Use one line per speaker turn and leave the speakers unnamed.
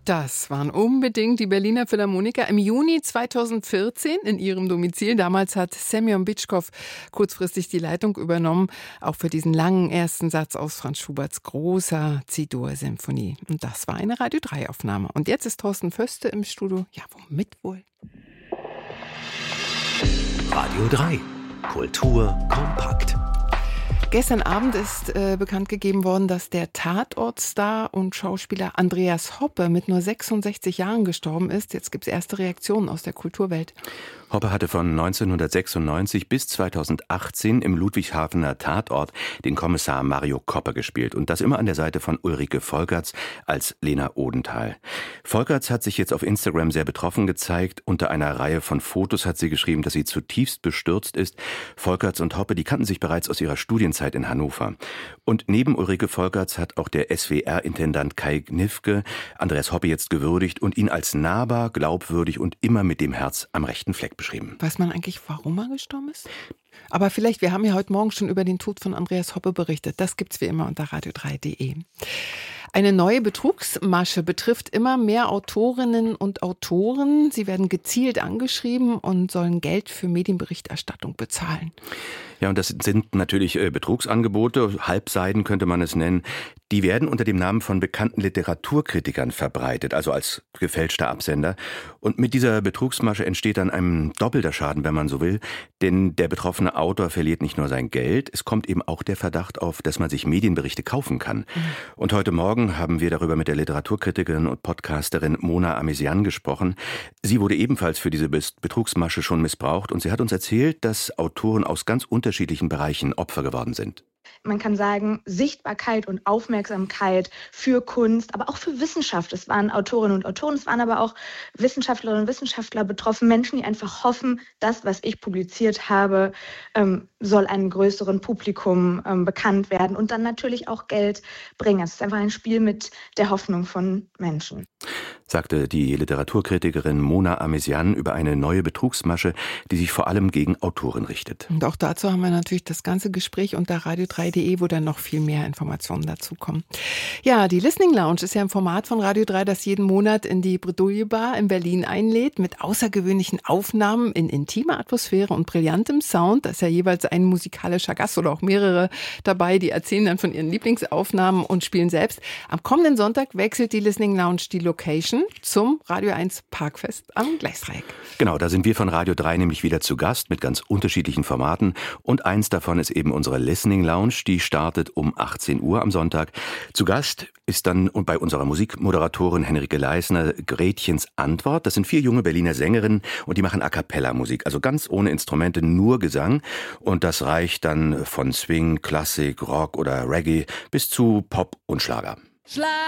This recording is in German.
Das waren unbedingt die Berliner Philharmoniker im Juni 2014 in ihrem Domizil. Damals hat Semyon Bitschkow kurzfristig die Leitung übernommen, auch für diesen langen ersten Satz aus Franz Schuberts großer C-Dur-Symphonie. Und das war eine Radio 3-Aufnahme. Und jetzt ist Thorsten Föste im Studio. Ja, womit wohl?
Radio 3. Kultur kompakt.
Gestern Abend ist bekannt gegeben worden, dass der Tatortstar und Schauspieler Andreas Hoppe mit nur 66 Jahren gestorben ist. Jetzt gibt es erste Reaktionen aus der Kulturwelt.
Hoppe hatte von 1996 bis 2018 im Ludwigshafener Tatort den Kommissar Mario Koppe gespielt. Und das immer an der Seite von Ulrike Volkerts als Lena Odenthal. Volkerts hat sich jetzt auf Instagram sehr betroffen gezeigt. Unter einer Reihe von Fotos hat sie geschrieben, dass sie zutiefst bestürzt ist. Volkerts und Hoppe, die kannten sich bereits aus ihrer Studienzeit in Hannover. Und neben Ulrike Volkerts hat auch der SWR-Intendant Kai Gnifke Andreas Hoppe jetzt gewürdigt und ihn als nahbar, glaubwürdig und immer mit dem Herz am rechten Fleck beschrieben.
Weiß man eigentlich, warum er gestorben ist? Aber vielleicht, wir haben ja heute Morgen schon über den Tod von Andreas Hoppe berichtet. Das gibt's wie immer unter radio3.de. Eine neue Betrugsmasche betrifft immer mehr Autorinnen und Autoren. Sie werden gezielt angeschrieben und sollen Geld für Medienberichterstattung bezahlen.
Ja, und das sind natürlich Betrugsangebote, Halbseiden könnte man es nennen. Die werden unter dem Namen von bekannten Literaturkritikern verbreitet, also als gefälschter Absender. Und mit dieser Betrugsmasche entsteht dann ein doppelter Schaden, wenn man so will. Denn der betroffene Autor verliert nicht nur sein Geld, es kommt eben auch der Verdacht auf, dass man sich Medienberichte kaufen kann. Und heute Morgen haben wir darüber mit der Literaturkritikerin und Podcasterin Mona Amesian gesprochen. Sie wurde ebenfalls für diese Betrugsmasche schon missbraucht und sie hat uns erzählt, dass Autoren aus ganz unterschiedlichen Bereichen Opfer geworden sind.
Man kann sagen, Sichtbarkeit und Aufmerksamkeit für Kunst, aber auch für Wissenschaft. Es waren Autorinnen und Autoren, es waren aber auch Wissenschaftlerinnen und Wissenschaftler betroffen. Menschen, die einfach hoffen, das, was ich publiziert habe, soll einem größeren Publikum bekannt werden und dann natürlich auch Geld bringen. Es ist einfach ein Spiel mit der Hoffnung von Menschen.
Sagte die Literaturkritikerin Mona Amesian über eine neue Betrugsmasche, die sich vor allem gegen Autoren richtet.
Und auch dazu haben wir natürlich das ganze Gespräch unter radio3.de, wo dann noch viel mehr Informationen dazu kommen. Ja, die Listening Lounge ist ja ein Format von Radio 3, das jeden Monat in die Bredouille Bar in Berlin einlädt, mit außergewöhnlichen Aufnahmen in intimer Atmosphäre und brillantem Sound. Da ist ja jeweils ein musikalischer Gast oder auch mehrere dabei, die erzählen dann von ihren Lieblingsaufnahmen und spielen selbst. Am kommenden Sonntag wechselt die Listening Lounge die Location zum Radio 1 Parkfest am Gleisdreieck.
Genau, da sind wir von Radio 3 nämlich wieder zu Gast mit ganz unterschiedlichen Formaten. Und eins davon ist eben unsere Listening Lounge, die startet um 18 Uhr am Sonntag. Zu Gast ist dann bei unserer Musikmoderatorin Henrike Leisner Gretchens Antwort. Das sind 4 junge Berliner Sängerinnen und die machen A-cappella-Musik, also ganz ohne Instrumente, nur Gesang. Und das reicht dann von Swing, Klassik, Rock oder Reggae bis zu Pop und Schlager.